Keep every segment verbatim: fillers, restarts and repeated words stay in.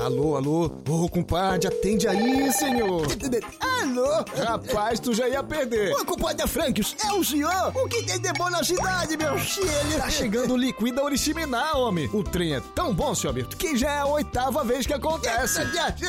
Alô, alô? Ô, compadre, atende aí, senhor. Alô? Rapaz, tu já ia perder. Ô, compadre Franks, é o senhor? O que tem de bom na cidade, meu filho? Tá chegando o Liquida Oriximiná, homem. O trem é tão bom, senhor Alberto, que já é a oitava vez que acontece.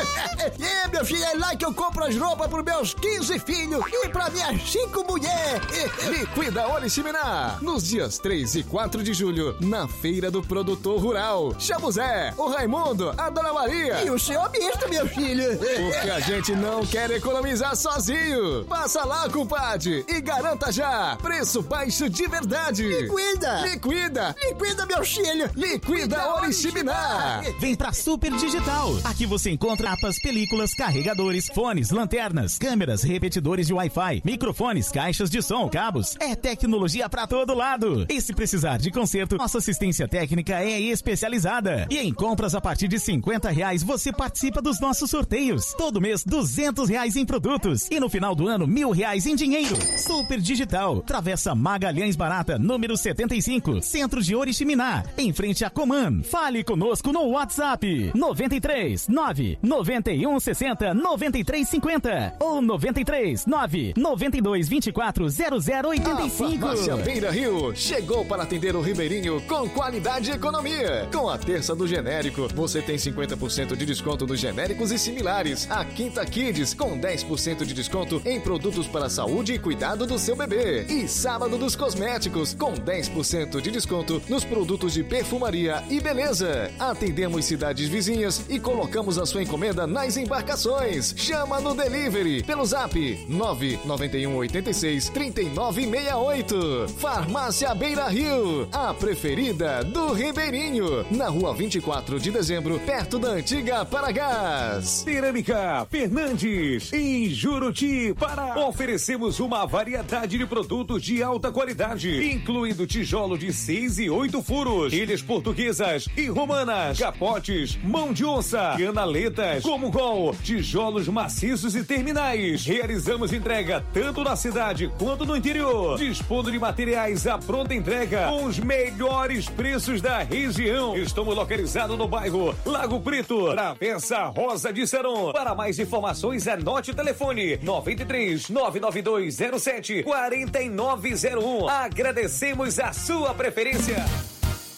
É, meu filho, é lá que eu compro as roupas pros meus quinze filhos e pra minhas cinco mulheres. Liquida Oriximiná, nos dias três e quatro de julho, na Feira do Produtor Rural. Chama o Zé, o Raimundo, a Dona Maria. E o senhor Bisto, meu filho. Porque a gente não quer economizar sozinho. Passa lá, compadre, e garanta já preço baixo de verdade. Liquida. Liquida. Liquida, meu filho. Liquida Oriximiná. Vem pra Super Digital. Aqui você encontra mapas, películas, carregadores, fones, lanternas, câmeras, repetidores de Wi-Fi, microfones, caixas de som, cabos. É tecnologia pra todo lado. E se precisar de conserto, nossa assistência técnica é especializada. E em compras a partir de cinquenta reais você participa dos nossos sorteios. Todo mês duzentos reais em produtos. E no final do ano mil reais em dinheiro. Super Digital. Travessa Magalhães Barata, número setenta e cinco. Centro de Oriximiná. Em frente a Coman. Fale conosco no WhatsApp. noventa e três, nove, noventa e um, sessenta, noventa e três, cinquenta. Ou noventa e três, nove, noventa e dois, vinte e quatro, zero zero oitenta e cinco. A Farmácia Beira Rio chegou para atender o ribeirinho com qualidade e economia. Com a terça do genérico, você tem cinquenta por cento de desconto nos genéricos e similares. A Quinta Kids com dez por cento de desconto em produtos para a saúde e cuidado do seu bebê. E Sábado dos Cosméticos com dez por cento de desconto nos produtos de perfumaria e beleza. Atendemos cidades vizinhas e colocamos a sua encomenda nas embarcações. Chama no delivery pelo zap nove nove um oito seis, três nove seis oito. Farmácia Beira Rio, a preferida do ribeirinho, na rua vinte e quatro de dezembro, perto da antiga Paragás. Cerâmica Fernandes, em Juruti, Pará. Oferecemos uma variedade de produtos de alta qualidade, incluindo tijolo de seis e oito furos, ilhas portuguesas e romanas, capotes, mão de onça, canaletas, como gol, tijolos maciços e terminais. Realizamos entrega tanto na cidade quanto no interior, dispondo de materiais à pronta entrega com os melhores preços da região. Estamos localizados no bairro Lago Preto, Travessa Rosa de Saron. Para mais informações, anote o telefone noventa e três, nove nove dois zero sete, quatro nove zero um. Agradecemos a sua preferência.